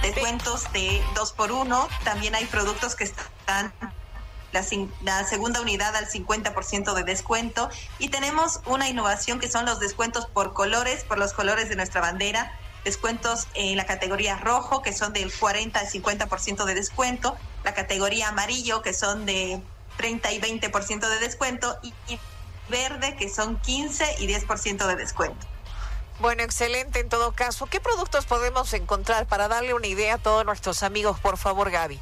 descuentos de 2x1. También hay productos que están la segunda unidad al 50% de descuento. Y tenemos una innovación que son los descuentos por colores, por los colores de nuestra bandera. Descuentos en la categoría rojo, que son del 40 al 50% de descuento. La categoría amarillo, que son de 30 y 20% de descuento. Y verde, que son 15 y 10% de descuento. Bueno, excelente en todo caso. ¿Qué productos podemos encontrar para darle una idea a todos nuestros amigos, por favor, Gaby?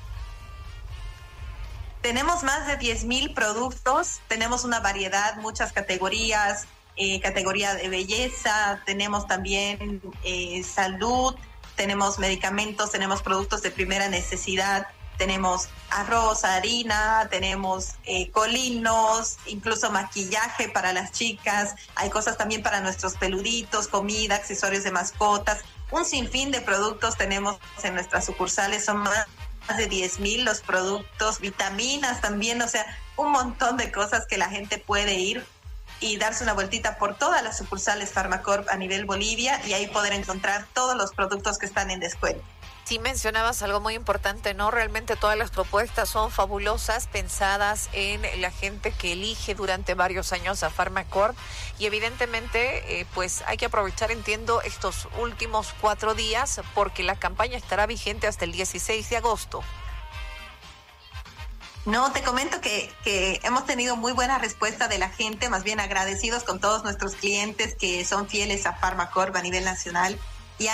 Tenemos más de 10,000 productos, tenemos una variedad, muchas categorías, categoría de belleza, tenemos también salud, tenemos medicamentos, tenemos productos de primera necesidad, tenemos arroz, harina, tenemos colinos, incluso maquillaje para las chicas, hay cosas también para nuestros peluditos, comida, accesorios de mascotas, un sinfín de productos tenemos en nuestras sucursales, son más de 10,000 los productos, vitaminas también, o sea, un montón de cosas que la gente puede ir y darse una vueltita por todas las sucursales Farmacorp a nivel Bolivia y ahí poder encontrar todos los productos que están en descuento. Sí, mencionabas algo muy importante, ¿no? Realmente todas las propuestas son fabulosas, pensadas en la gente que elige durante varios años a Farmacorp y evidentemente pues hay que aprovechar, entiendo, estos últimos 4 días porque la campaña estará vigente hasta el 16 de agosto. No, te comento que hemos tenido muy buena respuesta de la gente, más bien agradecidos con todos nuestros clientes que son fieles a Farmacorp a nivel nacional y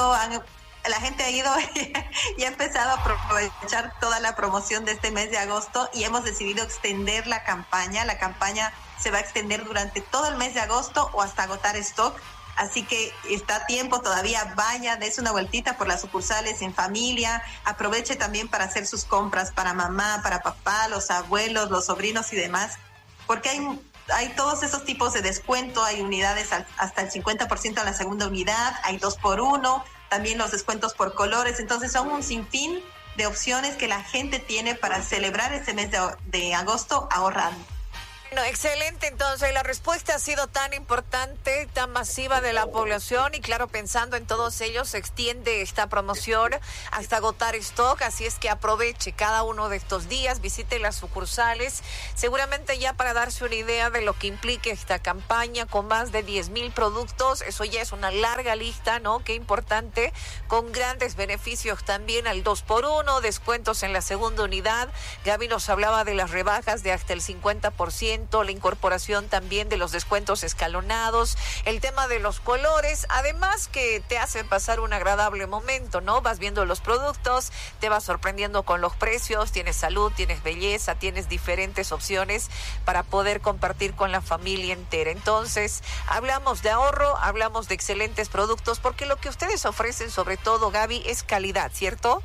la gente ha ido y ha empezado a aprovechar toda la promoción de este mes de agosto y hemos decidido extender la campaña. La campaña se va a extender durante todo el mes de agosto o hasta agotar stock. Así que está a tiempo todavía, vaya, dése una vueltita por las sucursales en familia, aproveche también para hacer sus compras para mamá, para papá, los abuelos, los sobrinos y demás, porque hay todos esos tipos de descuento, hay unidades hasta el 50% a la segunda unidad, hay 2x1, también los descuentos por colores, entonces son un sinfín de opciones que la gente tiene para celebrar este mes de agosto ahorrando. Bueno, excelente, entonces la respuesta ha sido tan importante, tan masiva de la población y claro, pensando en todos ellos, se extiende esta promoción hasta agotar stock, así es que aproveche cada uno de estos días, visite las sucursales, seguramente ya para darse una idea de lo que implica esta campaña con más de 10,000 productos, eso ya es una larga lista, ¿no? Qué importante, con grandes beneficios también al 2x1, descuentos en la segunda unidad, Gaby nos hablaba de las rebajas de hasta el 50%, la incorporación también de los descuentos escalonados, el tema de los colores, además que te hacen pasar un agradable momento, ¿no? Vas viendo los productos, te vas sorprendiendo con los precios, tienes salud, tienes belleza, tienes diferentes opciones para poder compartir con la familia entera. Entonces, hablamos de ahorro, hablamos de excelentes productos, porque lo que ustedes ofrecen, sobre todo, Gaby, es calidad, ¿cierto?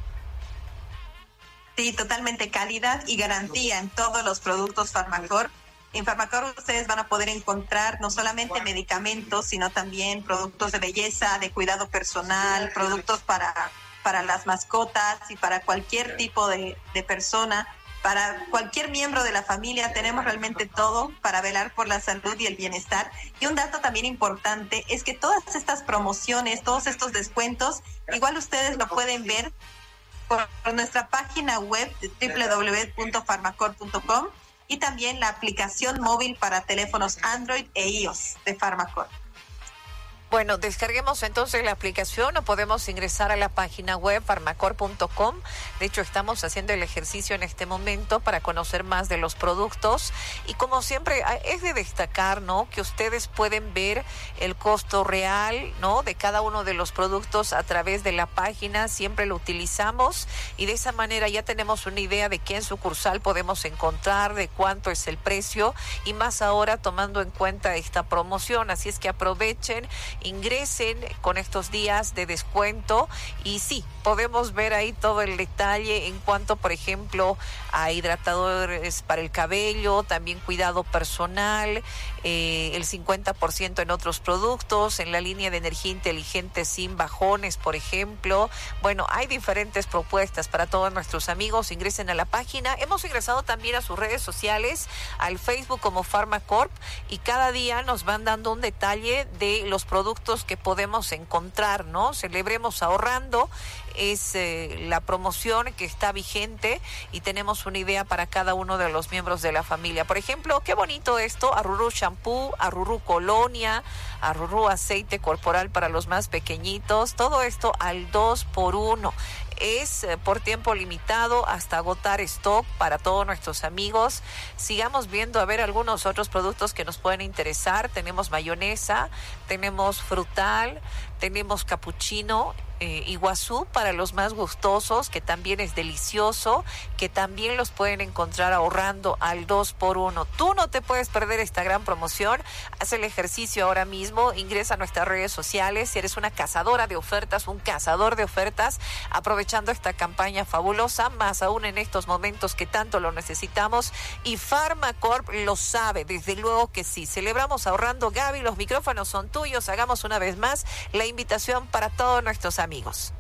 Sí, totalmente calidad y garantía en todos los productos Farmacorp. En Farmacorp ustedes van a poder encontrar no solamente medicamentos, sino también productos de belleza, de cuidado personal, productos para las mascotas y para cualquier tipo de persona, para cualquier miembro de la familia. Tenemos realmente todo para velar por la salud y el bienestar. Y un dato también importante es que todas estas promociones, todos estos descuentos, igual ustedes lo pueden ver por nuestra página web www.farmacorp.com y también la aplicación móvil para teléfonos Android e iOS de Farmacorp. Bueno, descarguemos entonces la aplicación o podemos ingresar a la página web farmacorp.com. De hecho, estamos haciendo el ejercicio en este momento para conocer más de los productos. Y como siempre, es de destacar, ¿no?, que ustedes pueden ver el costo real, ¿no?, de cada uno de los productos a través de la página. Siempre lo utilizamos y de esa manera ya tenemos una idea de qué sucursal podemos encontrar, de cuánto es el precio y más ahora tomando en cuenta esta promoción. Así es que aprovechen, ingresen con estos días de descuento y sí, podemos ver ahí todo el detalle en cuanto, por ejemplo, a hidratadores para el cabello, también cuidado personal, el 50% en otros productos, en la línea de energía inteligente sin bajones, por ejemplo. Bueno, hay diferentes propuestas para todos nuestros amigos. Ingresen a la página. Hemos ingresado también a sus redes sociales, al Facebook como Farmacorp, y cada día nos van dando un detalle de los productos productos que podemos encontrar, ¿no? Celebremos ahorrando es la promoción que está vigente y tenemos una idea para cada uno de los miembros de la familia. Por ejemplo, qué bonito esto, Arurú shampoo, Arurú colonia, Arurú aceite corporal para los más pequeñitos, todo esto al 2x1. Es por tiempo limitado hasta agotar stock para todos nuestros amigos. Sigamos viendo a ver algunos otros productos que nos pueden interesar. Tenemos mayonesa, tenemos frutal, tenemos capuchino, Iguazú para los más gustosos, que también es delicioso, que también los pueden encontrar ahorrando al 2x1. Tú no te puedes perder esta gran promoción. Haz el ejercicio ahora mismo, ingresa a nuestras redes sociales. Si eres una cazadora de ofertas, un cazador de ofertas, aprovechando esta campaña fabulosa, más aún en estos momentos que tanto lo necesitamos. Y Farmacorp lo sabe, desde luego que sí. Celebramos ahorrando. Gaby, los micrófonos son tuyos. Hagamos una vez más la invitación para todos nuestros amigos.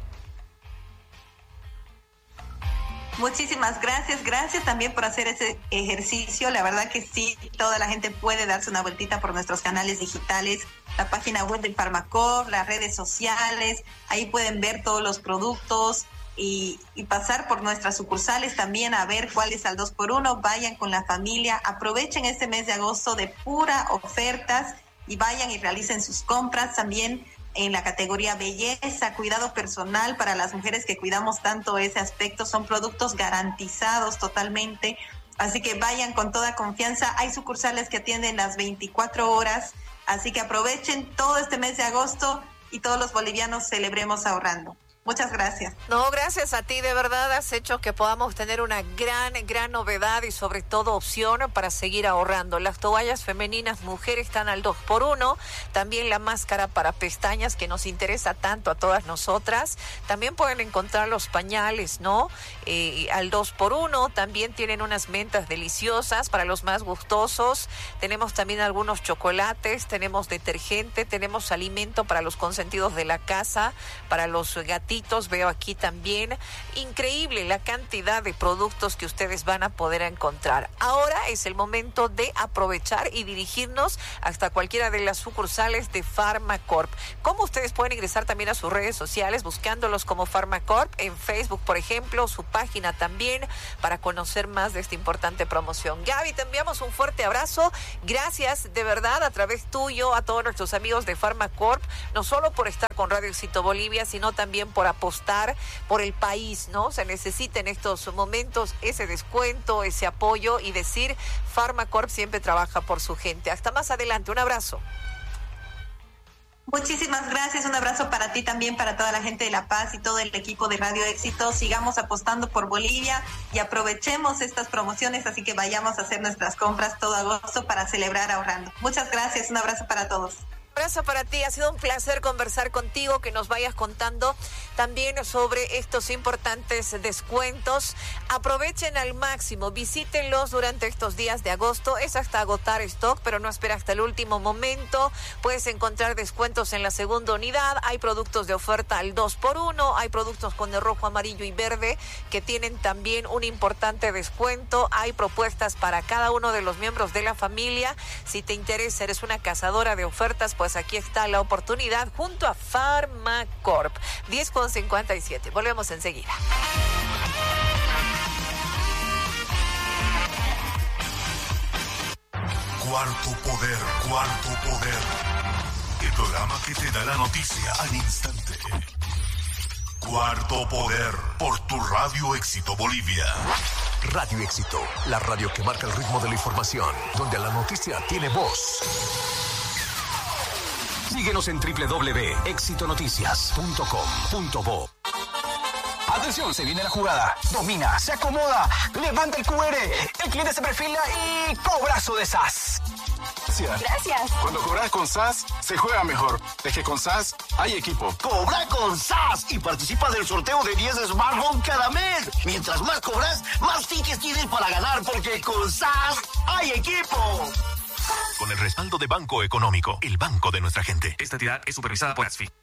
Muchísimas gracias también por hacer ese ejercicio. La verdad que sí, toda la gente puede darse una vueltita por nuestros canales digitales, la página web de Farmacorp, las redes sociales, ahí pueden ver todos los productos y pasar por nuestras sucursales también a ver cuál es al 2x1. Vayan con la familia, aprovechen este mes de agosto de pura ofertas y vayan y realicen sus compras también. En la categoría belleza, cuidado personal para las mujeres que cuidamos tanto ese aspecto, son productos garantizados totalmente, así que vayan con toda confianza. Hay sucursales que atienden las 24 horas, así que aprovechen todo este mes de agosto y todos los bolivianos celebremos ahorrando. Muchas gracias. No, gracias a ti, de verdad has hecho que podamos tener una gran novedad y sobre todo opción para seguir ahorrando. Las toallas femeninas mujeres están al 2x1, también la máscara para pestañas que nos interesa tanto a todas nosotras. También pueden encontrar los pañales, ¿no? Al 2x1, también tienen unas mentas deliciosas para los más gustosos. Tenemos también algunos chocolates, tenemos detergente, tenemos alimento para los consentidos de la casa, para los gatitos. Veo aquí también, increíble la cantidad de productos que ustedes van a poder encontrar. Ahora es el momento de aprovechar y dirigirnos hasta cualquiera de las sucursales de Farmacorp. ¿Cómo ustedes pueden ingresar también a sus redes sociales buscándolos como Farmacorp en Facebook, por ejemplo, su página también, para conocer más de esta importante promoción? Gaby, te enviamos un fuerte abrazo. Gracias de verdad a través tuyo a todos nuestros amigos de Farmacorp, no solo por estar con Radio Éxito Bolivia, sino también por apostar por el país, ¿no? Se necesita en estos momentos ese descuento, ese apoyo y decir Farmacorp siempre trabaja por su gente. Hasta más adelante, un abrazo. Muchísimas gracias, un abrazo para ti también, para toda la gente de La Paz y todo el equipo de Radio Éxito. Sigamos apostando por Bolivia y aprovechemos estas promociones, así que vayamos a hacer nuestras compras todo agosto para celebrar ahorrando. Muchas gracias, un abrazo para todos. Un abrazo para ti, ha sido un placer conversar contigo, que nos vayas contando también sobre estos importantes descuentos. Aprovechen al máximo, visítenlos durante estos días de agosto, es hasta agotar stock, pero no espera hasta el último momento. Puedes encontrar descuentos en la segunda unidad, hay productos de oferta al 2x1, hay productos con el rojo, amarillo y verde que tienen también un importante descuento, hay propuestas para cada uno de los miembros de la familia. Si te interesa, eres una cazadora de ofertas, pues aquí está la oportunidad junto a Farmacorp. 10:57. Volvemos enseguida. Cuarto Poder, Cuarto Poder. El programa que te da la noticia al instante. Cuarto Poder, por tu Radio Éxito Bolivia. Radio Éxito, la radio que marca el ritmo de la información, donde la noticia tiene voz. Síguenos en www.exitonoticias.com.bo. Atención, se viene la jugada. Domina, se acomoda, levanta el QR, el cliente se perfila y cobrazo de SAS. Gracias. Cuando cobras con SAS, se juega mejor. Es que con SAS hay equipo. Cobra con SAS y participa del sorteo de 10 smartphones cada mes. Mientras más cobras, más tickets tienes para ganar, porque con SAS hay equipo. Con el respaldo de Banco Económico, el banco de nuestra gente. Esta entidad es supervisada por ASFI.